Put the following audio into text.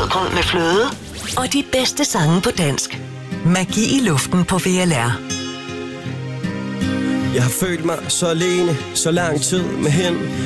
havregryn med fløde. Og de bedste sange på dansk. Magi i luften på VLR. Jeg har følt mig så alene, så lang tid med hen.